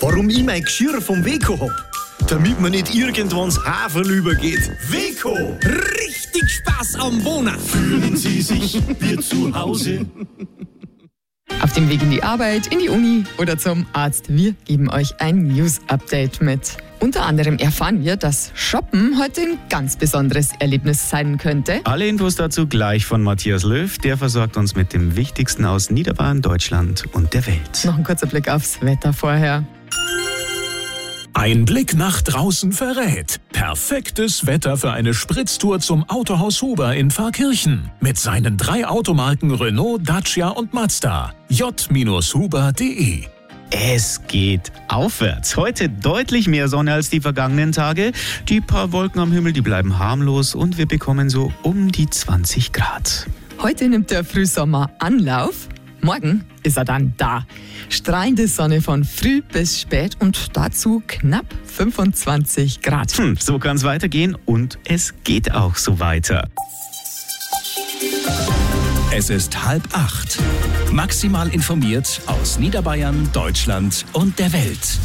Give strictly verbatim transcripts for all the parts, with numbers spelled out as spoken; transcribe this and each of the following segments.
Warum ich mein Geschirr vom Weco hab? Damit man nicht irgendwann das Haferl übergeht. Weco! Richtig Spaß am Wohnen! Fühlen Sie sich wie zu Hause? Auf dem Weg in die Arbeit, in die Uni oder zum Arzt. Wir geben euch ein News-Update mit. Unter anderem erfahren wir, dass Shoppen heute ein ganz besonderes Erlebnis sein könnte. Alle Infos dazu gleich von Matthias Löw. Der versorgt uns mit dem Wichtigsten aus Niederbayern, Deutschland und der Welt. Noch ein kurzer Blick aufs Wetter vorher. Ein Blick nach draußen verrät. Perfektes Wetter für eine Spritztour zum Autohaus Huber in Pfarrkirchen. Mit seinen drei Automarken Renault, Dacia und Mazda. j huber punkt de. Es geht aufwärts. Heute deutlich mehr Sonne als die vergangenen Tage. Die paar Wolken am Himmel, die bleiben harmlos und wir bekommen so um die zwanzig Grad. Heute nimmt der Frühsommer Anlauf. Morgen ist er dann da. Strahlende Sonne von früh bis spät und dazu knapp fünfundzwanzig Grad. Hm, so kann es weitergehen und es geht auch so weiter. Es ist halb acht. Maximal informiert aus Niederbayern, Deutschland und der Welt.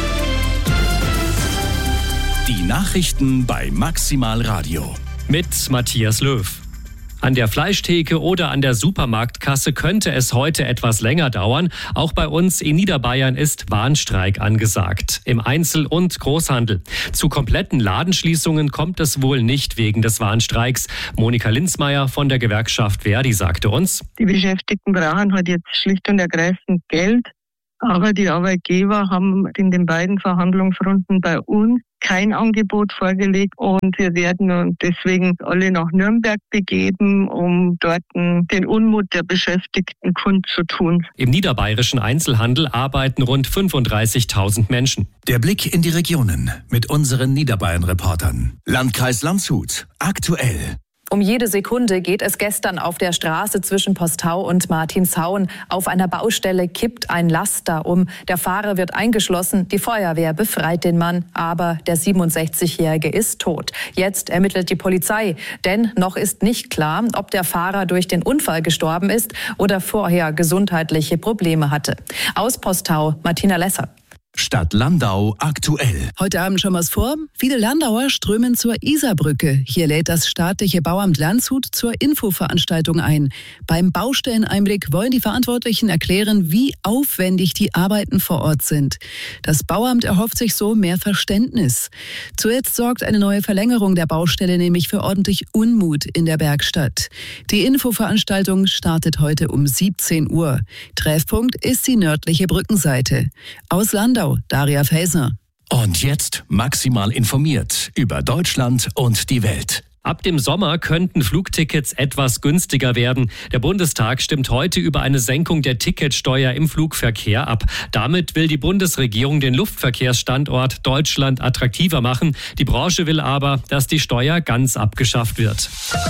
Die Nachrichten bei Maximal Radio. Mit Matthias Löw. An der Fleischtheke oder an der Supermarktkasse könnte es heute etwas länger dauern. Auch bei uns in Niederbayern ist Warnstreik angesagt. Im Einzel- und Großhandel. Zu kompletten Ladenschließungen kommt es wohl nicht wegen des Warnstreiks. Monika Linzmeier von der Gewerkschaft Verdi sagte uns: Die Beschäftigten brauchen halt jetzt schlicht und ergreifend Geld. Aber die Arbeitgeber haben in den beiden Verhandlungsrunden bei uns kein Angebot vorgelegt und wir werden deswegen alle nach Nürnberg begeben, um dort den Unmut der Beschäftigten kundzutun. Im niederbayerischen Einzelhandel arbeiten rund fünfunddreißigtausend Menschen. Der Blick in die Regionen mit unseren Niederbayern-Reportern. Landkreis Landshut. Aktuell. Um jede Sekunde geht es gestern auf der Straße zwischen Postau und Martinshauen. Auf einer Baustelle kippt ein Laster um. Der Fahrer wird eingeschlossen. Die Feuerwehr befreit den Mann. Aber der siebenundsechzigjährige ist tot. Jetzt ermittelt die Polizei. Denn noch ist nicht klar, ob der Fahrer durch den Unfall gestorben ist oder vorher gesundheitliche Probleme hatte. Aus Postau, Martina Lesser. Stadt Landau aktuell. Heute Abend schon was vor. Viele Landauer strömen zur Isarbrücke. Hier lädt das staatliche Bauamt Landshut zur Infoveranstaltung ein. Beim Baustelleneinblick wollen die Verantwortlichen erklären, wie aufwendig die Arbeiten vor Ort sind. Das Bauamt erhofft sich so mehr Verständnis. Zuletzt sorgt eine neue Verlängerung der Baustelle nämlich für ordentlich Unmut in der Bergstadt. Die Infoveranstaltung startet heute um siebzehn Uhr. Treffpunkt ist die nördliche Brückenseite. Aus Landau Daria Felsner. Und jetzt maximal informiert über Deutschland und die Welt. Ab dem Sommer könnten Flugtickets etwas günstiger werden. Der Bundestag stimmt heute über eine Senkung der Ticketsteuer im Flugverkehr ab. Damit will die Bundesregierung den Luftverkehrsstandort Deutschland attraktiver machen. Die Branche will aber, dass die Steuer ganz abgeschafft wird.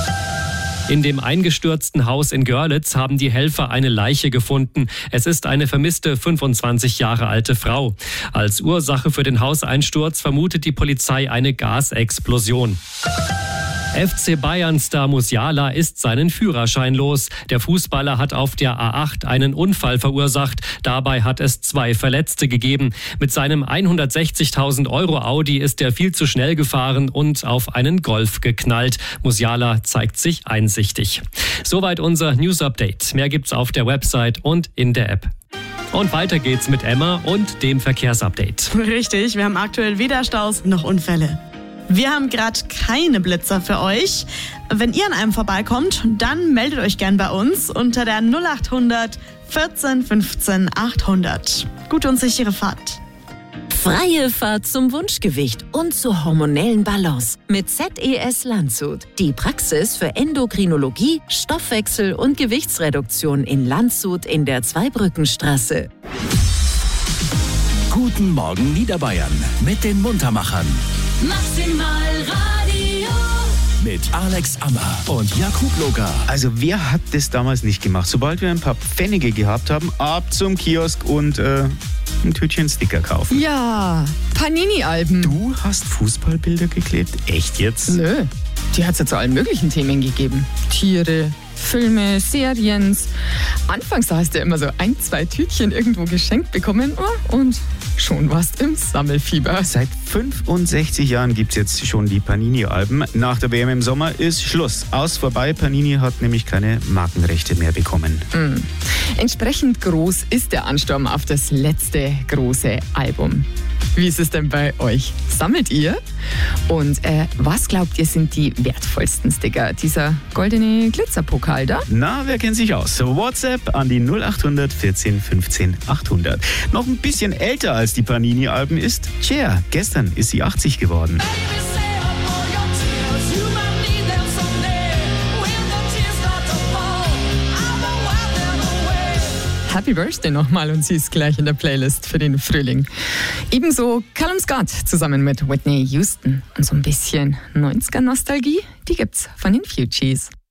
In dem eingestürzten Haus in Görlitz haben die Helfer eine Leiche gefunden. Es ist eine vermisste fünfundzwanzig Jahre alte Frau. Als Ursache für den Hauseinsturz vermutet die Polizei eine Gasexplosion. F C Bayern-Star Musiala ist seinen Führerschein los. Der Fußballer hat auf der A acht einen Unfall verursacht. Dabei hat es zwei Verletzte gegeben. Mit seinem hundertsechzigtausend Euro Audi ist er viel zu schnell gefahren und auf einen Golf geknallt. Musiala zeigt sich einsichtig. Soweit unser News-Update. Mehr gibt's auf der Website und in der App. Und weiter geht's mit Emma und dem Verkehrsupdate. Richtig, wir haben aktuell weder Staus noch Unfälle. Wir haben gerade keine Blitzer für euch. Wenn ihr an einem vorbeikommt, dann meldet euch gern bei uns unter der null acht hundert vierzehn fünfzehn achthundert. Gute und sichere Fahrt. Freie Fahrt zum Wunschgewicht und zur hormonellen Balance mit Z E S Landshut. Die Praxis für Endokrinologie, Stoffwechsel und Gewichtsreduktion in Landshut in der Zweibrückenstraße. Guten Morgen Niederbayern mit den Muntermachern. Maximal Radio. Mit Alex Ammer und Jakub Loga. Also wer hat das damals nicht gemacht? Sobald wir ein paar Pfennige gehabt haben, ab zum Kiosk und äh, ein Tütchen Sticker kaufen. Ja, Panini-Alben. Du hast Fußballbilder geklebt? Echt jetzt? Nö, die hat es ja zu allen möglichen Themen gegeben. Tiere, Filme, Serien. Anfangs hast du ja immer so ein, zwei Tütchen irgendwo geschenkt bekommen und schon warst im Sammelfieber. Seit fünfundsechzig Jahren gibt es jetzt schon die Panini-Alben. Nach der W M im Sommer ist Schluss. Aus vorbei. Panini hat nämlich keine Markenrechte mehr bekommen. Mhm. Entsprechend groß ist der Ansturm auf das letzte große Album. Wie ist es denn bei euch? Sammelt ihr? Und äh, was glaubt ihr sind die wertvollsten Sticker? Dieser goldene Glitzerpokal da? Na, wer kennt sich aus? WhatsApp an die null acht null null vierzehn fünfzehn achthundert. Noch ein bisschen älter als die Panini-Alben ist Cher. Gestern ist sie achtzig geworden. Happy Birthday nochmal und sie ist gleich in der Playlist für den Frühling. Ebenso Callum Scott zusammen mit Whitney Houston. Und so ein bisschen neunziger Nostalgie, die gibt's von den Fugees.